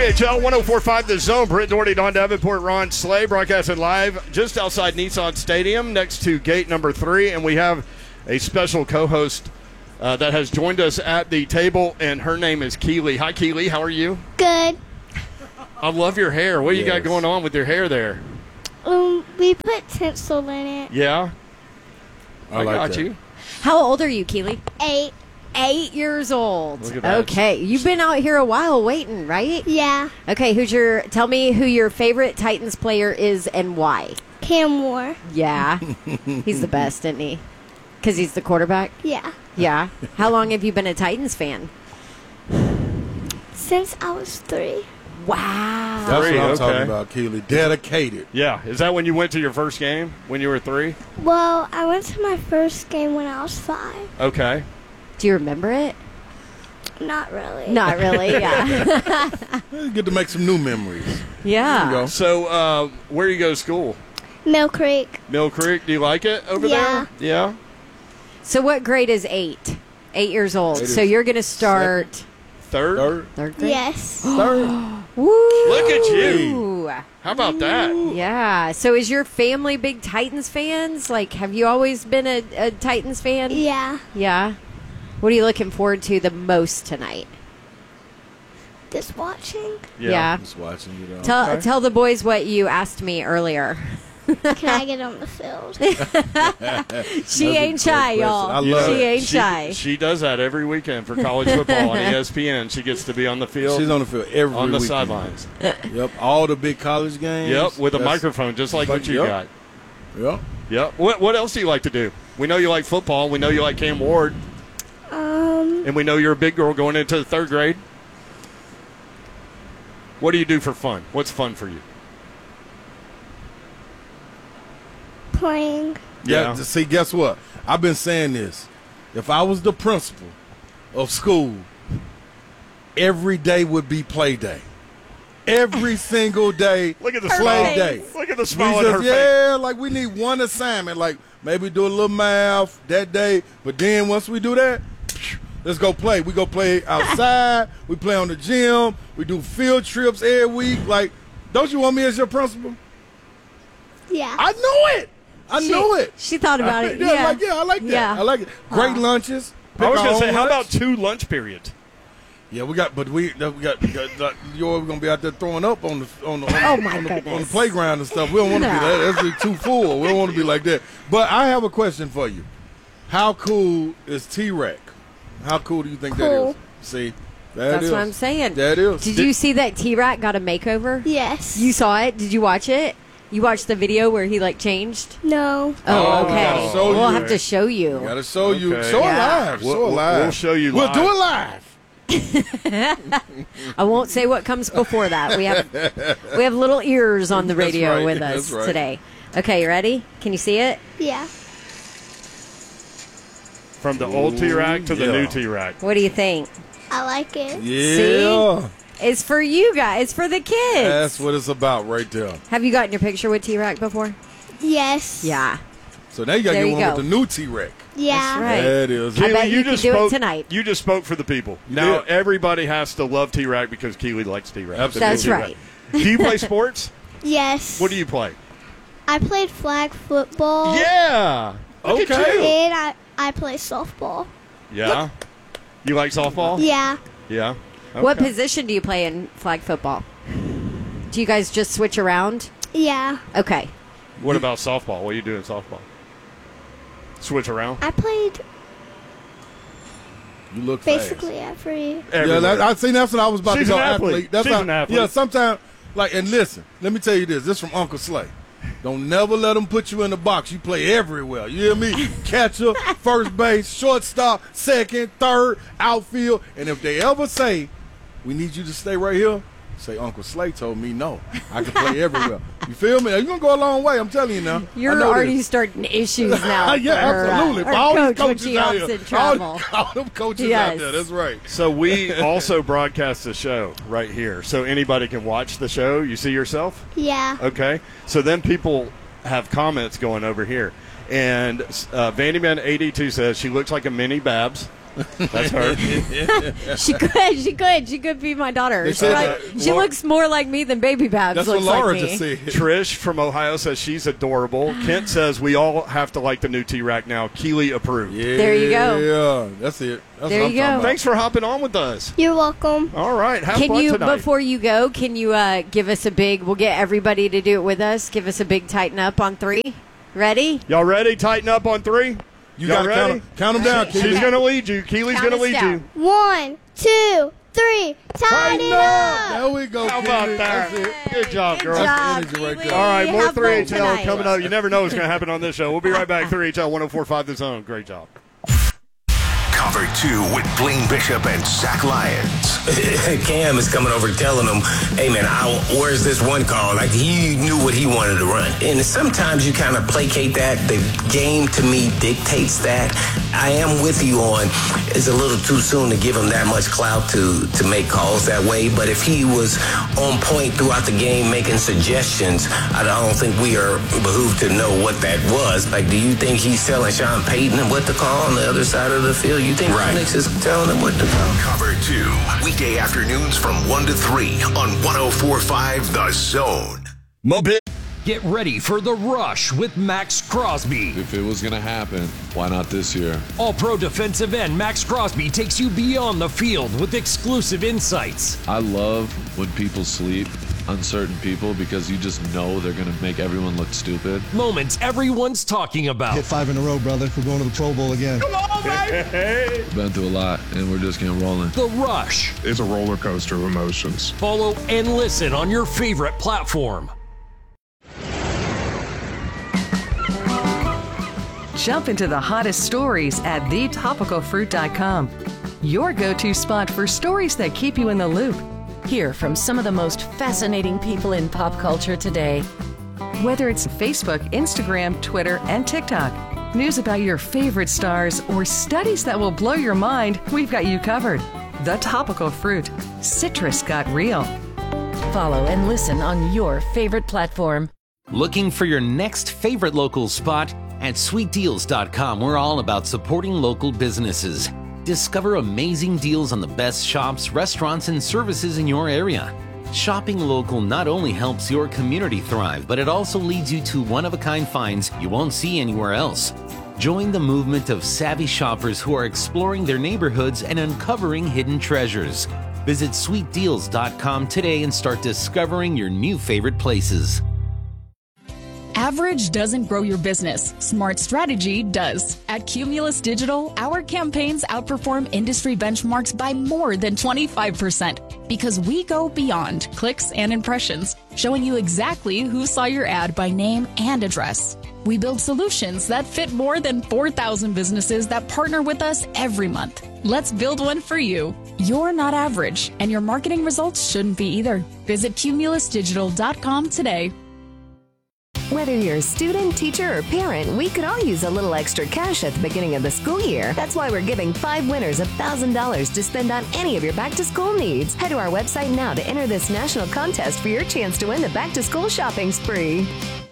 WHL 104.5 The Zone. Britt Doherty, Don Davenport, Ron Slay, broadcasting live just outside Nissan Stadium next to gate number 3. And we have a special co-host that has joined us at the table, and her name is Keely. Hi, Keely. How are you? Good. I love your hair. What you got going on with your hair there? We put tinsel in it. Yeah? I like got that. you. How old are you, Keely? 8. 8 years old. Look at that. Okay, you've been out here a while waiting, right? Yeah. Okay, tell me who your favorite Titans player is and why. Cam Moore. Yeah, he's the best, isn't he? Because he's the quarterback? Yeah. Yeah. How long have you been a Titans fan? Since I was 3. Wow. That's what I'm Okay. talking about, Keely. Dedicated. Yeah. Is that when you went to your first game when you were 3? Well, I went to my first game when I was 5. Okay. Do you remember it? Not really. Not really, yeah. You get to make some new memories. Yeah. There you go. So, where do you go to school? Mill Creek. Mill Creek. Do you like it over Yeah. there? Yeah. So what grade is 8? 8 years old. Eight So is you're going to start Third? third grade? Yes. Third. Woo! Look at you. How about that? Yeah. So is your family big Titans fans? Like, have you always been a Titans fan? Yeah. Yeah. What are you looking forward to the most tonight? Just watching. Yeah. Just watching you know. Tell the boys what you asked me earlier. Can I get on the field? She ain't shy, question. y'all. I love she it. ain't shy. She does that every weekend for college football on ESPN. She gets to be on the field, She's on the field every on the weekend. sidelines. Yep. All the big college games. Yep, with a That's- microphone, just like what you Yep. got. Yep. Yep. What else do you like to do? We know you like football. We know you like Cam Ward. And we know you're a big girl going into the 3rd grade. What do you do for fun? What's fun for you? Playing. Yeah. See, guess what? I've been saying this. If I was the principal of school, every day would be play day. Every single day. Look at the Her smile. face. Day. Look at the We smile on just, her face. yeah, like we need one assignment. Like maybe do a little math that day. But then once we do that, let's go play. We go play outside. We play on the gym. We do field trips every week. Like, don't you want me as your principal? Yeah. I knew it. I knew it. She thought about it. Yeah, I like that. Yeah. I like it. Great lunches. I was Pick going our to say, own how lunch. about 2 lunch periods? Yeah, we got you're gonna be out there throwing up on the Oh, my on the goodness. playground and stuff. We don't want to be that. That's too full. We don't want to be like that. But I have a question for you. How cool is T-Rex? How cool do you think that Cool. is? See, That's what I'm saying. That is. Did you see that T-Rat got a makeover? Yes. You saw it? Did you watch it? You watched the video where he changed? No. Oh, we okay. gotta show We'll you. have to show you. Gotta show you. Okay. Show it Yeah. live. We'll- Show it live. we'll show you We'll live. do it live. I won't say what comes before that. We have little ears on the That's radio right. with That's us right. today. Okay, you ready? Can you see it? Yeah. From the old T-Rack to the yeah. new T-Rack. What do you think? I like it. Yeah. It's for you guys. It's for the kids. That's what it's about right there. Have you gotten your picture with T-Rack before? Yes. Yeah. So now you got to There get you one go. with the new T-Rex. Yeah. That's right. That is. I bet Keely, you could just do it spoke, tonight. You just spoke for the people. You Now did. everybody has to love T-Rack because Keely likes T-Rack. Absolutely. That's T-Rack. right. Do you play sports? Yes. What do you play? I played flag football. Yeah. Look at Okay. you. And I play softball. Yeah. You like softball? Yeah. Yeah. What Okay. position do you play in flag football? Do you guys just switch around? Yeah. Okay. What about softball? What do you do in softball? Switch around? I played You look basically every. fast. Everywhere. Yeah, I seen. That's what I was about She's to go. an athlete. That's She's how, an athlete. Yeah, sometimes and listen. Let me tell you this. This from Uncle Slay. Don't never let them put you in the box. You play everywhere. You hear me? Catcher, first base, shortstop, second, third, outfield. And if they ever say, we need you to stay right here, say, Uncle Slay told me no. I can play everywhere. You feel me? You're going to go a long way. I'm telling you now. I You're know already this. starting issues now. Yeah, for, absolutely. Our For all these coach when coaches she out helps here. in travel. All them coaches Yes. out there. That's right. So we also broadcast the show right here, so anybody can watch the show. You see yourself? Yeah. Okay. So then people have comments going over here. And Vandyman82 says she looks like a mini Babs. That's her. She could be my daughter. They She, said like, that. she looks more like me than Baby Babs That's what looks Laura like me. just said. Trish from Ohio says she's adorable. Kent says we all have to like the new T-Rack now. Keely approved. Yeah, There you go. Yeah, that's it. That's There what I'm you go. talking about. Thanks for hopping on with us. You're welcome. All right, have Can fun you, tonight. before you go, can you give us a big, we'll get everybody to do it with us, give us a big tighten up on 3. Ready? Y'all ready? Tighten up on 3. You Y'all got ready? to count them down, She's Keely. going to lead you. Keely's Count going to us lead you. down. 1, 2, 3. Tighten up. There we go, How Keely. about that? That's it. Good job, girl. job, energy right Keely. there. All right, more Have fun 3HL tonight. coming up. You never know what's going to happen on this show. We'll be right back. 3HL 104.5 The Zone. Great job. Cover 2 with Blaine Bishop and Zach Lyons. Cam is coming over telling him, hey man, where's this one call? Like he knew what he wanted to run. And sometimes you kind of placate that. The game to me dictates that. I am with you on it's a little too soon to give him that much clout to make calls that way. But if he was on point throughout the game making suggestions, I don't think we are behooved to know what that was. Like, do you think he's telling Sean Payton what to call on the other side of the field? You think Phoenix is telling him what to call? Cover 2, weekday afternoons from 1 to 3 on 104.5 The Zone. Get ready for The Rush with Max Crosby. If it was going to happen, why not this year? All-pro defensive end Max Crosby takes you beyond the field with exclusive insights. I love when people sleep on certain people because you just know they're going to make everyone look stupid. Moments everyone's talking about. Hit 5 in a row, brother. We're going to the Pro Bowl again. Been through a lot, and we're just getting rolling. The Rush. It's a roller coaster of emotions. Follow and listen on your favorite platform. Jump into the hottest stories at thetopicalfruit.com. Your go-to spot for stories that keep you in the loop. Hear from some of the most fascinating people in pop culture today. Whether it's Facebook, Instagram, Twitter, and TikTok, news about your favorite stars, or studies that will blow your mind, we've got you covered. The Topical Fruit. Citrus got real. Follow and listen on your favorite platform. Looking for your next favorite local spot? At sweetdeals.com, we're all about supporting local businesses. Discover amazing deals on the best shops, restaurants, and services in your area. Shopping local not only helps your community thrive, but it also leads you to one-of-a-kind finds you won't see anywhere else. Join the movement of savvy shoppers who are exploring their neighborhoods and uncovering hidden treasures. Visit sweetdeals.com today and start discovering your new favorite places. Average doesn't grow your business. Smart strategy does. At Cumulus Digital, our campaigns outperform industry benchmarks by more than 25% because we go beyond clicks and impressions, showing you exactly who saw your ad by name and address. We build solutions that fit more than 4,000 businesses that partner with us every month. Let's build one for you. You're not average, and your marketing results shouldn't be either. Visit cumulusdigital.com today. Whether you're a student, teacher, or parent, we could all use a little extra cash at the beginning of the school year. That's why we're giving 5 winners $1,000 to spend on any of your back-to-school needs. Head to our website now to enter this national contest for your chance to win the back-to-school shopping spree.